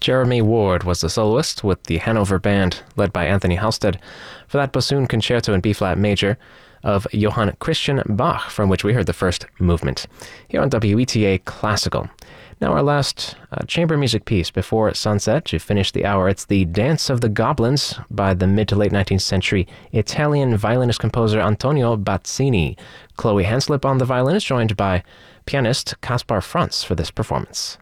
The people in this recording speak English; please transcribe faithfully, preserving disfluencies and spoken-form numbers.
Jeremy Ward was the soloist with the Hanover Band, led by Anthony Halstead, for that bassoon concerto in B-flat major of Johann Christian Bach, from which we heard the first movement, here on W E T A Classical. Now our last uh, chamber music piece before sunset to finish the hour. It's the Dance of the Goblins by the mid to late nineteenth century Italian violinist-composer Antonio Bazzini. Chloe Hanslip on the violin is joined by pianist Kaspar Franz for this performance.